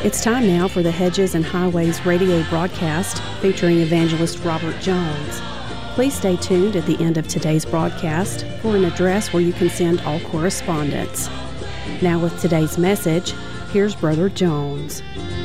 It's time now for the Hedges and Highways radio broadcast featuring evangelist Robert Jones. Please stay tuned at the end of today's broadcast for an address where you can send all correspondence. Now with today's message, here's Brother Jones.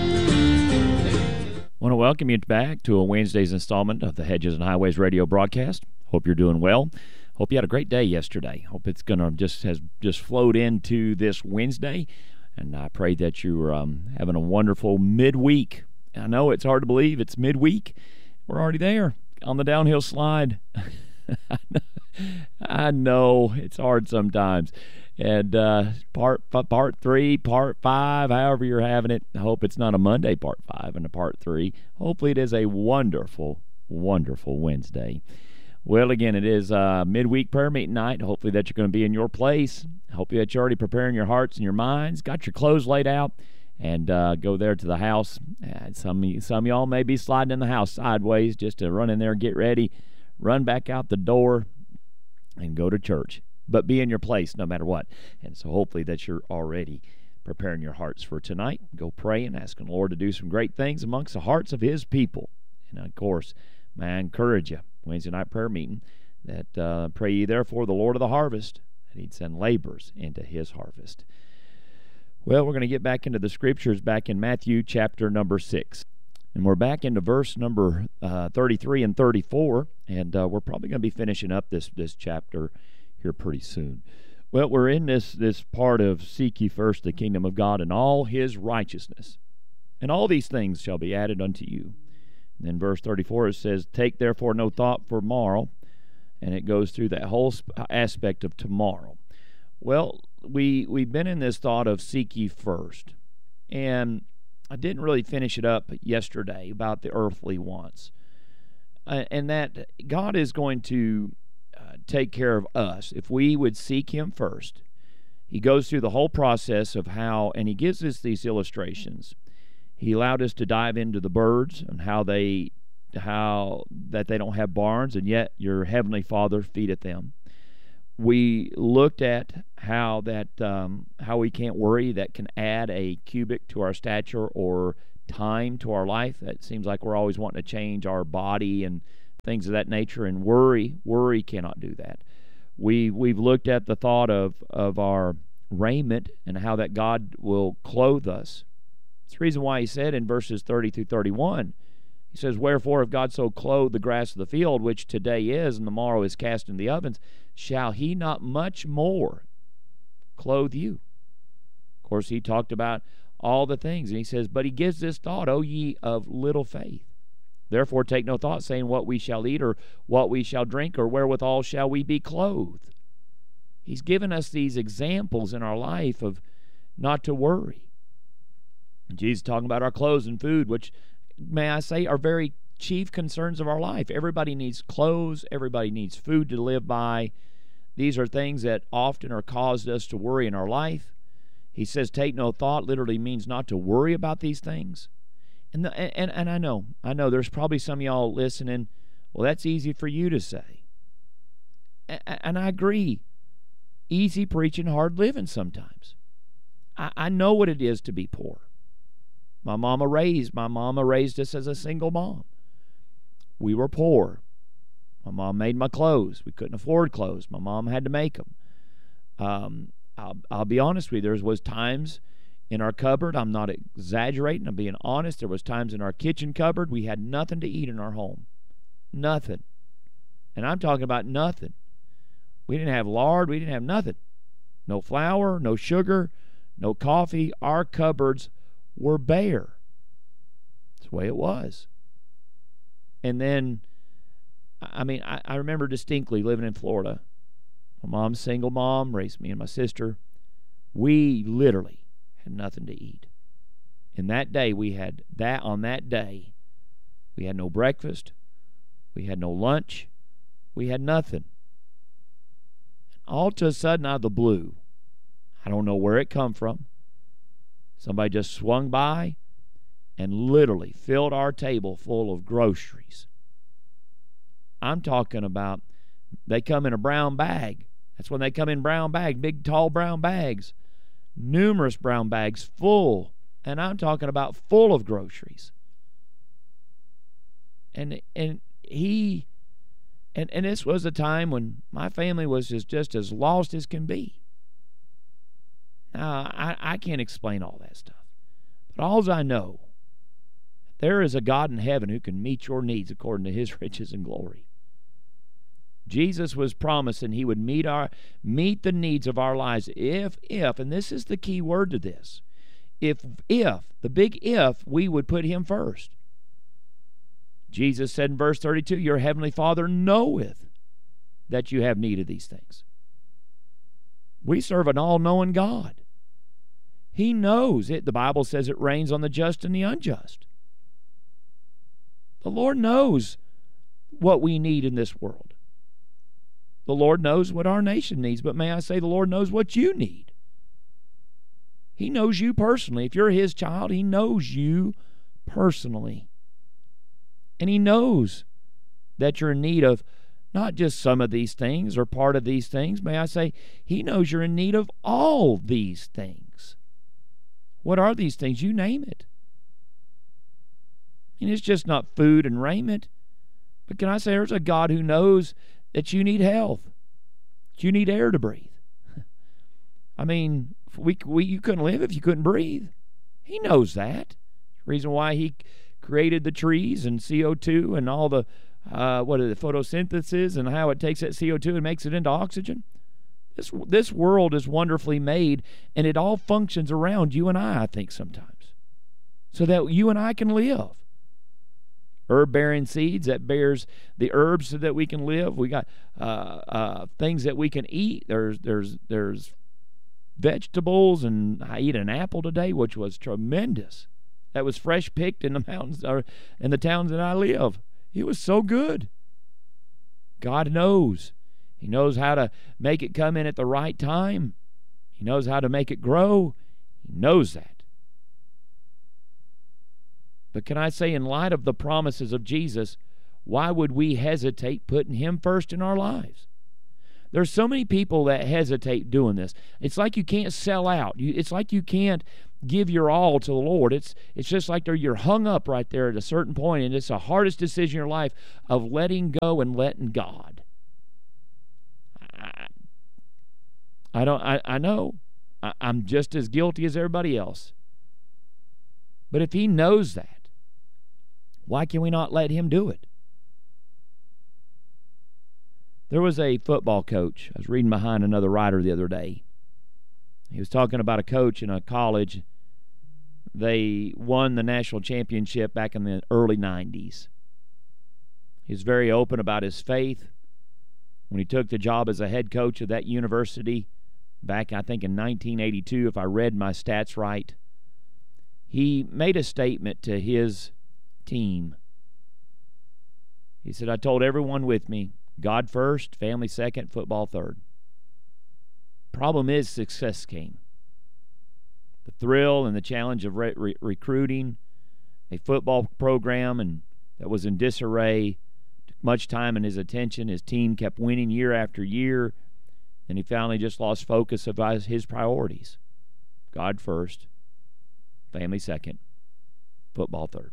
I want to welcome you back to a Wednesday's installment of the Hedges and Highways radio broadcast. Hope you're doing well. Hope you had a great day yesterday. Hope it's going to just flowed into this Wednesday. And I pray that you're having a wonderful midweek. I know it's hard to believe it's midweek. We're already there on the downhill slide. I know it's hard sometimes. And part 3, part 5, however you're having it, I hope it's not a Monday part 5 and a part 3. Hopefully it is a wonderful, wonderful Wednesday. Well, again, it is midweek prayer meeting night. Hopefully that you're going to be in your place. Hope that you're already preparing your hearts and your minds, got your clothes laid out, and go there to the house. Some of y'all may be sliding in the house sideways just to run in there, get ready, run back out the door, and go to church. But be in your place no matter what. And so hopefully that you're already preparing your hearts for tonight. Go pray and asking the Lord to do some great things amongst the hearts of His people. And, of course, may I encourage you, Wednesday night prayer meeting, that pray ye therefore the Lord of the harvest, that He'd send laborers into His harvest. Well, we're going to get back into the Scriptures back in Matthew chapter number 6. And we're back into verse number 33 and 34, and we're probably going to be finishing up this chapter here pretty soon. Well, we're in this part of seek ye first the kingdom of God and all His righteousness, and all these things shall be added unto you. And then verse 34, it says, take therefore no thought for tomorrow, and it goes through that whole aspect of tomorrow. Well, we've been in this thought of seek ye first, and I didn't really finish it up yesterday about the earthly wants, and that God is going to take care of us if we would seek Him first. He goes through the whole process of how, and He gives us these illustrations. He allowed us to dive into the birds and how that they don't have barns, and yet your heavenly Father feedeth them. We looked at how we can't worry that can add a cubit to our stature or time to our life. That seems like we're always wanting to change our body and things of that nature, and worry cannot do that. We've looked at the thought of our raiment and how that God will clothe us. That's the reason why He said in verses 30 through 31, He says, wherefore if God so clothe the grass of the field, which today is and tomorrow is cast in the ovens, shall He not much more clothe you? Of course, He talked about all the things, and He says, but He gives this thought, O ye of little faith. Therefore take no thought, saying, what we shall eat, or what we shall drink, or wherewithal shall we be clothed. He's given us these examples in our life of not to worry. And Jesus is talking about our clothes and food, which, may I say, are very chief concerns of our life. Everybody needs clothes. Everybody needs food to live by. These are things that often are caused us to worry in our life. He says take no thought literally means not to worry about these things. And I know there's probably some of y'all listening, well, that's easy for you to say. And I agree. Easy preaching, hard living sometimes. I know what it is to be poor. My mama raised us as a single mom. We were poor. My mom made my clothes. We couldn't afford clothes. My mom had to make them. I'll be honest with you. There was times in our cupboard, I'm not exaggerating, I'm being honest, there was times in our kitchen cupboard we had nothing to eat in our home. Nothing. And I'm talking about nothing. We didn't have lard. We didn't have nothing. No flour, no sugar, no coffee. Our cupboards were bare. That's the way it was. And then, I remember distinctly living in Florida. My mom's a single mom, raised me and my sister. We literally had nothing to eat. And that day we had no breakfast. We had no lunch. We had nothing. All of a sudden, out of the blue, I don't know where it come from, somebody just swung by and literally filled our table full of groceries. I'm talking about, they come in a brown bag. That's when they come in brown bags, big, tall brown bags. Numerous brown bags full And I'm talking about full of groceries. And this was a time when my family was just as lost as can be. Now, I can't explain all that stuff. But all I know, there is a God in heaven who can meet your needs according to his riches and glory. Jesus was promising he would meet the needs of our lives if, and this is the key word to this, if, the big if, we would put him first. Jesus said in verse 32, your heavenly Father knoweth that you have need of these things. We serve an all-knowing God. He knows it. The Bible says it rains on the just and the unjust. The Lord knows what we need in this world. The Lord knows what our nation needs, but may I say the Lord knows what you need. He knows you personally. If you're his child, he knows you personally. And he knows that you're in need of not just some of these things or part of these things. May I say, he knows you're in need of all these things. What are these things? You name it. And it's just not food and raiment. But can I say there's a God who knows that you need health, that you need air to breathe. I mean, you couldn't live if you couldn't breathe. He knows that. The reason why he created the trees and CO2 and all the photosynthesis and how it takes that CO2 and makes it into oxygen. This world is wonderfully made, and it all functions around you and I think, sometimes, so that you and I can live. Herb-bearing seeds that bears the herbs so that we can live. We got things that we can eat. There's vegetables, and I eat an apple today, which was tremendous. That was fresh picked in the mountains or in the towns that I live. It was so good. God knows. He knows how to make it come in at the right time. He knows how to make it grow. He knows that. But can I say, in light of the promises of Jesus, why would we hesitate putting him first in our lives? There's so many people that hesitate doing this. It's like you can't sell out. It's like you can't give your all to the Lord. It's just like you're hung up right there at a certain point, and it's the hardest decision in your life of letting go and letting God. I know I'm just as guilty as everybody else. But if he knows that, why can we not let him do it? There was a football coach. I was reading behind another writer the other day. He was talking about a coach in a college. They won the national championship back in the early 90s. He was very open about his faith. When he took the job as a head coach of that university back, I think, in 1982, if I read my stats right, he made a statement to his team. He said, I told everyone with me, God first, family second, football third. Problem is, success came. The thrill and the challenge of recruiting a football program and that was in disarray took much time and his attention. His team kept winning year after year, and he finally just lost focus of his priorities. God first, family second, football third.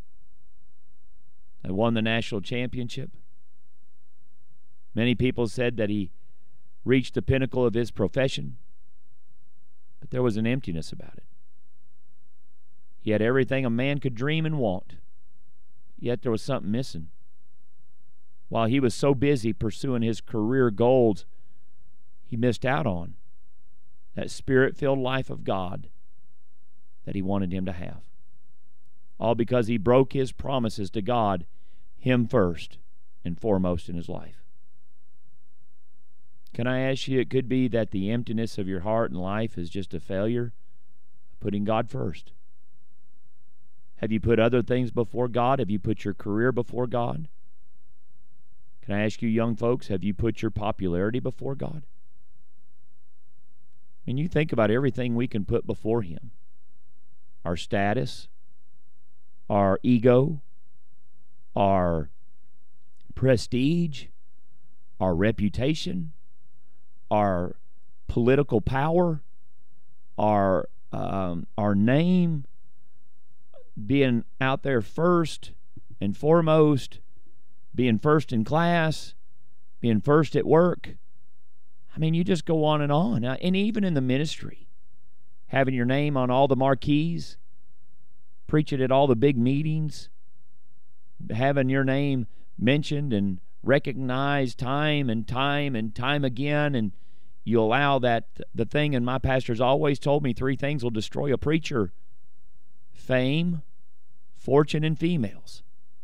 They won the national championship. Many people said that he reached the pinnacle of his profession, but there was an emptiness about it. He had everything a man could dream and want, yet there was something missing. While he was so busy pursuing his career goals, he missed out on that spirit-filled life of God that he wanted him to have. All because he broke his promises to God, him first and foremost in his life. Can I ask you, it could be that the emptiness of your heart and life is just a failure of putting God first. Have you put other things before God? Have you put your career before God? Can I ask you, young folks, have you put your popularity before God? I mean, you think about everything we can put before him. Our status, our ego, our prestige, our reputation, our political power, our our name being out there first and foremost, being first in class, being first at work. I mean, you just go on. And even in the ministry, having your name on all the marquees, preaching at all the big meetings, having your name mentioned and recognized time and time and time again, and you allow that, the thing, and my pastor's always told me 3 things will destroy a preacher: fame, fortune, and females.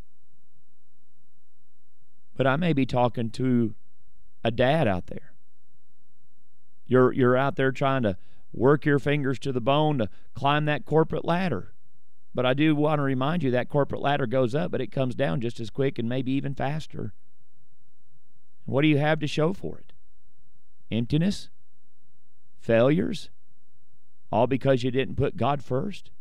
But I may be talking to a dad out there. You're out there trying to work your fingers to the bone to climb that corporate ladder. But I do want to remind you that corporate ladder goes up, but it comes down just as quick and maybe even faster. What do you have to show for it? Emptiness? Failures? All because you didn't put God first?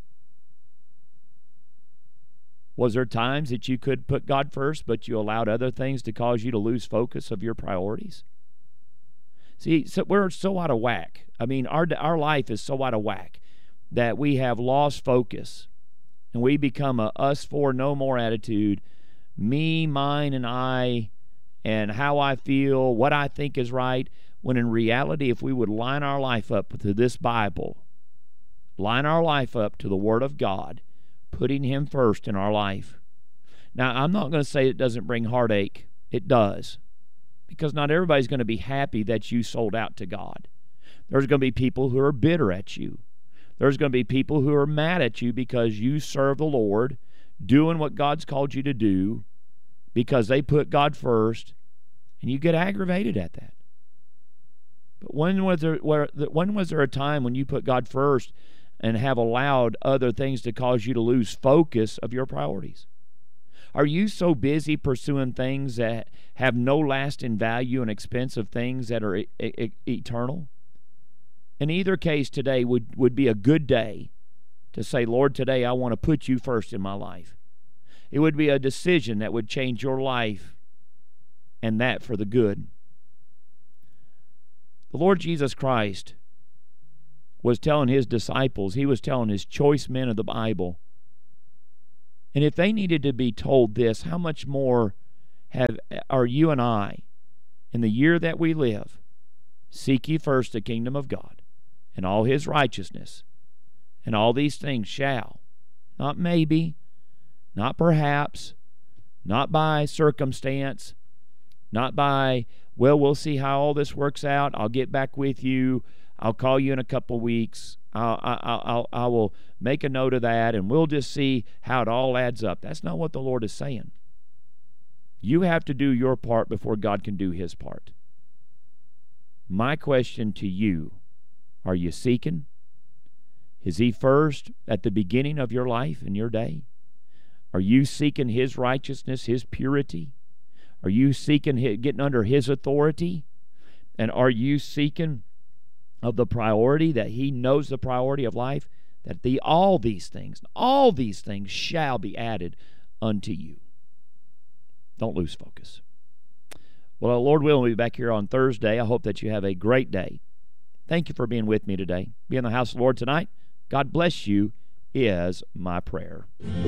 Was there times that you could put God first, but you allowed other things to cause you to lose focus of your priorities? See, so we're so out of whack. I mean, our life is so out of whack that we have lost focus, and we become a us for no more attitude, me, mine, and I, and how I feel, what I think is right, when in reality, if we would line our life up to this Bible, line our life up to the Word of God, putting Him first in our life. Now, I'm not going to say it doesn't bring heartache. It does. Because not everybody's going to be happy that you sold out to God. There's going to be people who are bitter at you. There's going to be people who are mad at you because you serve the Lord, doing what God's called you to do, because they put God first, and you get aggravated at that. But when was there a time when you put God first and have allowed other things to cause you to lose focus of your priorities? Are you so busy pursuing things that have no lasting value and expensive things that are eternal? In either case, today would be a good day to say, Lord, today I want to put you first in my life. It would be a decision that would change your life, and that for the good. The Lord Jesus Christ was telling His disciples, He was telling His choice men of the Bible, and if they needed to be told this, how much more are you and I, in the year that we live? Seek ye first the kingdom of God and all His righteousness, and all these things shall, not maybe, not perhaps, not by circumstance, not by, well, we'll see how all this works out, I'll get back with you, I'll call you in a couple weeks, I will make a note of that, and we'll just see how it all adds up. That's not what the Lord is saying. You have to do your part before God can do His part. My question to you, are you seeking? Is He first at the beginning of your life and your day? Are you seeking His righteousness, His purity? Are you seeking getting under His authority? And are you seeking of the priority that He knows the priority of life, that all these things shall be added unto you? Don't lose focus. Well, Lord willing, we'll be back here on Thursday. I hope that you have a great day. Thank you for being with me today. Be in the house of the Lord tonight. God bless you is my prayer.